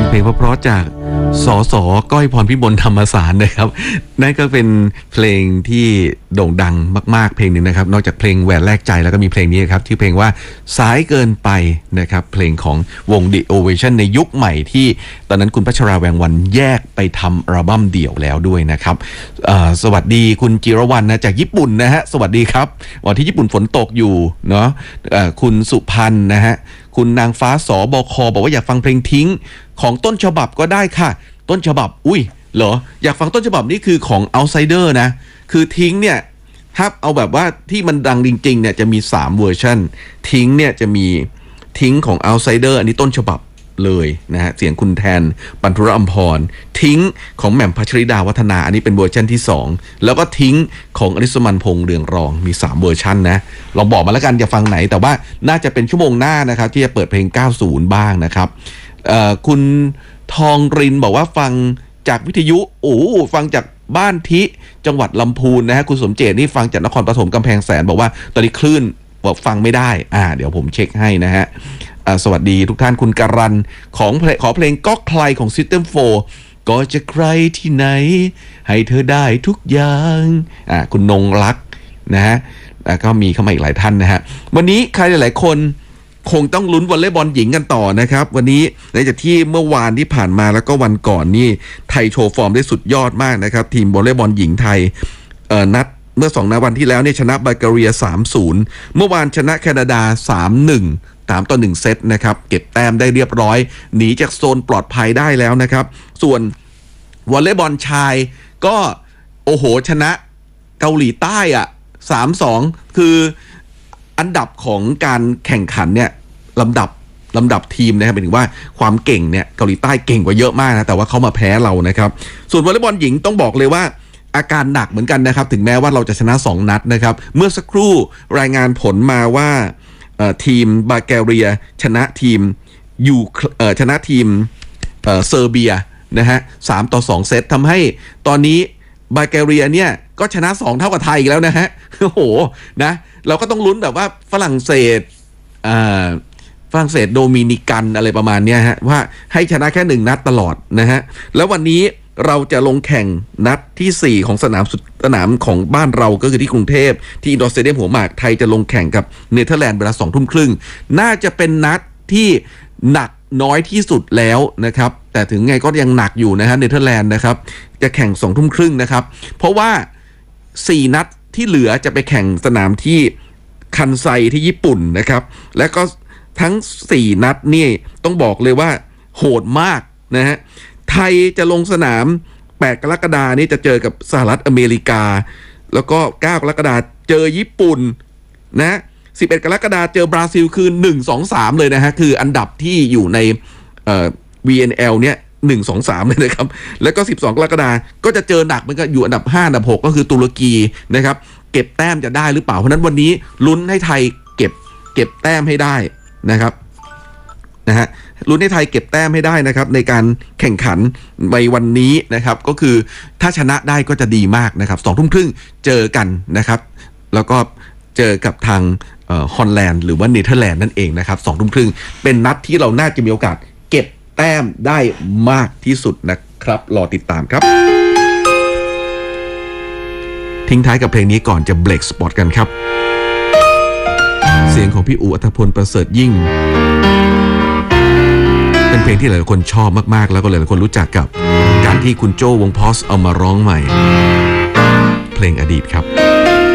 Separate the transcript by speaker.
Speaker 1: เพลงเพราะๆจากสสก้อยพรพิมลธรรมสารนะครับนั่นก็เป็นเพลงที่โด่งดังมากๆเพลงหนึ่งนะครับนอกจากเพลงแหวนแลกใจแล้วก็มีเพลงนี้ครับที่เพลงว่าสายเกินไปนะครับเพลงของวง The Ovation ในยุคใหม่ที่ตอนนั้นคุณพัชราแวงวันแยกไปทำอัลบั้มเดี่ยวแล้วด้วยนะครับสวัสดีคุณจิรวรรณนะจากญี่ปุ่นนะฮะสวัสดีครับวันที่ญี่ปุ่นฝนตกอยู่เนาะคุณสุพันธ์นะฮะคุณนางฟ้าสบคบอกว่าอยากฟังเพลงทิ้งของต้นฉบับก็ได้ค่ะต้นฉบับอุ้ยเหรออยากฟังต้นฉบับนี่คือของ Outsider นะคือทิ้งเนี่ยถ้าเอาแบบว่าที่มันดังจริงๆเนี่ยจะมี3เวอร์ชันทิ้งเนี่ยจะมีทิ้งของ Outsider อันนี้ต้นฉบับเลยนะฮะเสียงคุณแทนปันธุรอัมพรทิ้งของแหม่มพัชริดาวัฒนาอันนี้เป็นเวอร์ชันที่2แล้วก็ทิ้งของอริสมันพงษ์เรืองรองมี3เวอร์ชันนะลองบอกมาแล้วกันจะฟังไหนแต่ว่าน่าจะเป็นชั่วโมงหน้านะครับที่จะเปิดเพลง90บ้างนะครับคุณทองรินบอกว่าฟังจากวิทยุฟังจากบ้านทิจังหวัดลำพูนนะฮะคุณสมเจตนี่ฟังจากนครปฐมกำแพงแสนบอกว่าตอนนี้คลื่นบอกฟังไม่ได้เดี๋ยวผมเช็คให้นะฮะสวัสดีทุกท่านคุณการันขอเพลงก็ใครของ System 4ก็จะใครที่ไหนให้เธอได้ทุกอย่างคุณนงรักนะฮะก็มีเข้ามาอีกหลายท่านนะฮะวันนี้ใครหลายๆคนคงต้องลุ้นวอลเลย์บอลหญิงกันต่อนะครับวันนี้หลังจากที่เมื่อวานที่ผ่านมาแล้วก็วันก่อนนี่ไทยโชว์ฟอร์มได้สุดยอดมากนะครับทีมวอลเลย์บอลหญิงไทยนัดเมื่อ2วันที่แล้วเนี่ยชนะบัลแกเรีย 3-0 เมื่อวานชนะแคนาดา 3-1 3-1 เซตนะครับเก็บแต้มได้เรียบร้อยหนีจากโซนปลอดภัยได้แล้วนะครับส่วนวอลเลย์บอลชายก็ชนะเกาหลีใต้3-2 คืออันดับของการแข่งขันเนี่ยลำดับทีมนะครับหมายถึงว่าความเก่งเนี่ยเกาหลีใต้เก่งกว่าเยอะมากนะแต่ว่าเขามาแพ้เรานะครับส่วนวอลเลย์บอลหญิงต้องบอกเลยว่าอาการหนักเหมือนกันนะครับถึงแม้ว่าเราจะชนะ2นัดนะครับเมื่อสักครู่รายงานผลมาว่าทีมบัลแกเรียชนะทีมชนะทีมเซอร์เบียนะฮะ3-2 เซตทำให้ตอนนี้บัลแกเรียเนี่ยก็ชนะ2เท่ากับไทยอีกแล้วนะฮะนะเราก็ต้องลุ้นแบบว่าฝรั่งเศสโดมินิกันอะไรประมาณนี้ฮะว่าให้ชนะแค่1นัดตลอดนะฮะแล้ววันนี้เราจะลงแข่งนัดที่4ของสนามของบ้านเราก็คือที่กรุงเทพที่อินดอร์สเตเดียมหัวหมากไทยจะลงแข่งกับเนเธอร์แลนด์เวลา 20:30 น.น่าจะเป็นนัดที่หนักน้อยที่สุดแล้วนะครับแต่ถึงไงก็ยังหนักอยู่นะฮะเนเธอร์แลนด์นะครับจะแข่ง 20:30 น.นะครับเพราะว่า4นัดที่เหลือจะไปแข่งสนามที่คันไซที่ญี่ปุ่นนะครับและก็ทั้ง4นัดนี่ต้องบอกเลยว่าโหดมากนะฮะไทยจะลงสนาม8 กรกฎาคมนี้จะเจอกับสหรัฐอเมริกาแล้วก็9 กรกฎาคมเจอญี่ปุ่นนะ11 กรกฎาคมเจอบราซิลคือ1 2 3เลยนะฮะคืออันดับที่อยู่ในVNL เนี่ย1 2 3เลยนะครับแล้วก็12 กรกฎาคมก็จะเจอหนักเหมือนกันอยู่อันดับ5อันดับ6ก็คือตุรกีนะครับเก็บแต้มจะได้หรือเปล่าเพราะนั้นวันนี้ลุ้นให้ไทยเก็บแต้มให้ได้นะครับนะฮะลุ้นให้ไทยเก็บแต้มให้ได้นะครับในการแข่งขันในวันนี้นะครับก็คือถ้าชนะได้ก็จะดีมากนะครับ 20:30 น.เจอกันนะครับแล้วก็เจอกับทางฮอลแลนด์หรือว่าเนเธอร์แลนด์นั่นเองนะครับ 20:30 น.เป็นนัดที่เราน่าจะมีโอกาสเก็บแต้มได้มากที่สุดนะครับรอติดตามครับทิ้งท้ายกับเพลงนี้ก่อนจะเบรกสปอตกันครับเสียงของพี่อู๋อัธพลประเสริฐยิ่งเป็นเพลงที่หลายคนชอบมากๆแล้วก็หลายคนรู้จักกับการที่คุณโจ้วงพอสเอามาร้องใหม่เพลงอดีตครับ